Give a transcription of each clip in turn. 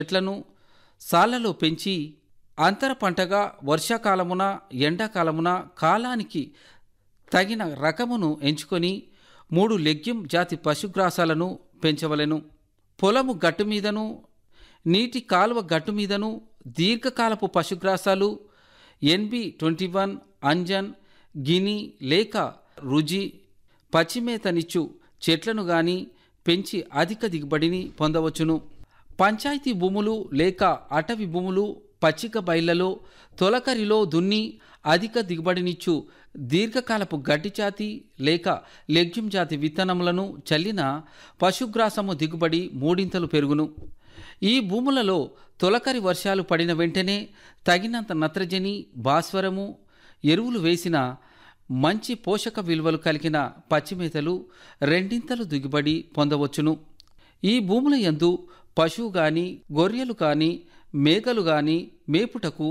చెట్లను సాళ్లలో పెంచి అంతర పంటగా వర్షాకాలమున ఎండాకాలమున కాలానికి తగిన రకమును ఎంచుకొని 3 లెగ్యూమ్ జాతి పశుగ్రాసాలను పెంచవలెను. పొలము గట్టుమీదను నీటి కాలువ గట్టుమీదను దీర్ఘకాలపు పశుగ్రాసాలు NB21, అంజన్, గిని లేక రుజి పచ్చిమేతనిచ్చు చెట్లను గాని పెంచి అధిక దిగుబడిని పొందవచ్చును. పంచాయతీ భూములు లేక అటవీ భూములు పచ్చిక బయళ్లలో తొలకరిలో దున్ని అధిక దిగుబడినిచ్చు దీర్ఘకాలపు గడ్డి జాతి లేక లెగ్యూమ్ జాతి విత్తనములను చల్లిన పశుగ్రాసము దిగుబడి 3 పెరుగును. ఈ భూములలో తొలకరి వర్షాలు పడిన వెంటనే తగినంత నత్రజని, భాస్వరము ఎరువులు వేసిన మంచి పోషక విలువలు కలిగిన పచ్చిమేతలు 2 దిగుబడి పొందవచ్చును. ఈ భూముల యందు పశువు గాని గొర్రెలు కాని మేకలు గాని మేపుటకు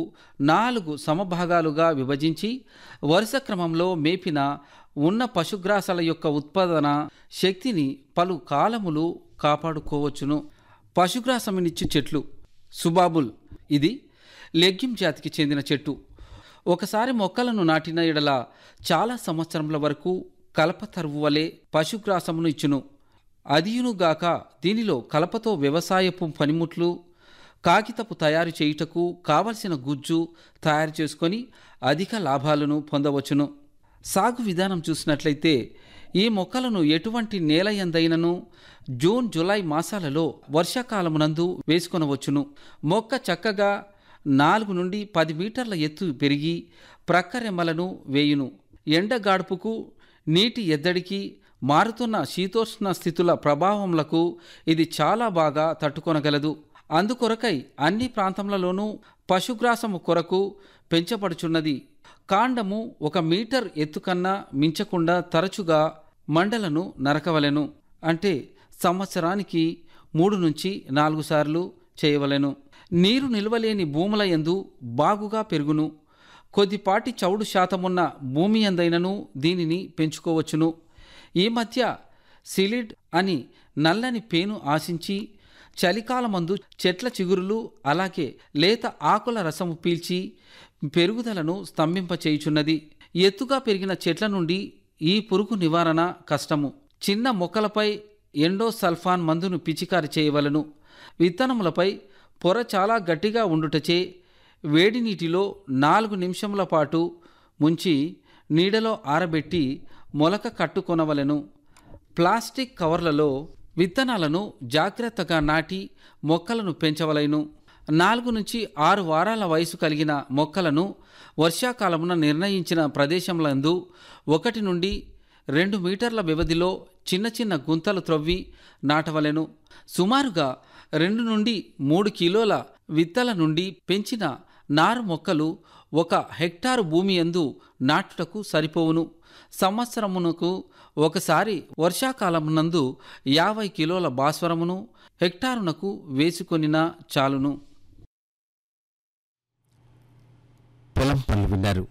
4 సమభాగాలుగా విభజించి వరుస క్రమంలో మేపిన ఉన్న పశుగ్రాసాల యొక్క ఉత్పాదన శక్తిని పలు కాలములు కాపాడుకోవచ్చును. పశుగ్రాసమునిచ్చు చెట్లు సుబాబుల్ ఇది లెగ్యూమ్ జాతికి చెందిన చెట్టు. ఒకసారి మొక్కలను నాటిన ఎడల చాలా సంవత్సరముల వరకు కలపతరువు వలె పశుగ్రాసమును ఇచ్చును. అదియునుగాక దీనిలో కలపతో వ్యవసాయపు పనిముట్లు కాగితపు తయారు చేయుటకు కావలసిన గుజ్జు తయారు చేసుకొని అధిక లాభాలను పొందవచ్చును. సాగు విధానం చూసినట్లయితే ఈ మొక్కలను ఎటువంటి నేల యందైనను జూన్ జూలై మాసాలలో వర్షాకాలమునందు వేసుకొనవచ్చును. మొక్క చక్కగా 4 నుండి 10 మీటర్ల ఎత్తు పెరిగి ప్రక్కరెమ్మలను వేయును. ఎండగాడుపుకు నీటి ఎద్దడికి మారుతున్న శీతోష్ణ స్థితుల ప్రభావములకు ఇది చాలా బాగా తట్టుకొనగలదు. అందుకొరకై అన్ని ప్రాంతములలోనూ పశుగ్రాసము కొరకు పెంచబడుచున్నది. కాండము 1 మీటర్ ఎత్తుకన్నా మించకుండా తరచుగా మండలను నరకవలెను. అంటే సంవత్సరానికి 3 నుంచి 4 సార్లు చేయవలెను. నీరు నిల్వలేని భూముల యందు బాగుగా పెరుగును. కొద్దిపాటి చౌడు శాతమున్న భూమి యందైనను దీనిని పెంచుకోవచ్చును. ఈ మధ్య సిలిడ్ అని నల్లని పేను ఆశించి చలికాలమందు చెట్ల చిగురులు అలాగే లేత ఆకుల రసము పీల్చి పెరుగుదలను స్తంభింపచేయుచున్నది. ఎత్తుగా పెరిగిన చెట్ల నుండి ఈ పురుగు నివారణ కష్టము. చిన్న మొక్కలపై ఎండోసల్ఫాన్ మందును పిచికారి చేయవలను. విత్తనములపై పొర చాలా గట్టిగా ఉండుటచే వేడి నీటిలో 4 నిమిషముల పాటు ముంచి నీడలో ఆరబెట్టి మొలక కట్టుకొనవలెను. ప్లాస్టిక్ కవర్లలో విత్తనాలను జాగ్రత్తగా నాటి మొక్కలను పెంచవలెను. 4 నుంచి 6 వారాల వయసు కలిగిన మొక్కలను వర్షాకాలమున నిర్ణయించిన ప్రదేశములందు 1 నుండి 2 మీటర్ల వ్యవధిలో చిన్న చిన్న గుంతలు త్రవ్వి నాటవలెను. సుమారుగా 2 నుండి 3 కిలోల విత్తల నుండి పెంచిన నారు మొక్కలు 1 హెక్టారు భూమి యందు నాటుటకు సరిపోవును. సంవత్సరమునకు ఒకసారి వర్షాకాలమునందు 50 కిలోల భాస్వరమును హెక్టారునకు వేసుకొనినా చాలును. పొలం పనులు విన్నారు.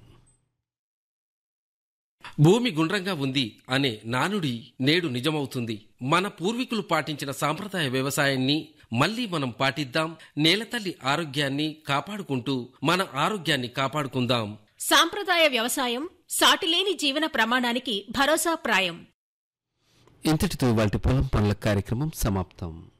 భూమి గుండ్రంగా ఉంది అనే నానుడి నేడు నిజమవుతుంది. మన పూర్వీకులు పాటించిన సాంప్రదాయ వ్యవసాయాన్ని మళ్లీ మనం పాటిద్దాం. నేలతల్లి ఆరోగ్యాన్ని కాపాడుకుంటూ మన ఆరోగ్యాన్ని కాపాడుకుందాం. సాంప్రదాయ వ్యవసాయం సాటిలేని జీవన ప్రమాణానికి భరోసా ప్రాయం. ఇంతటితో వాటి పొలం పనుల కార్యక్రమం సమాప్తం.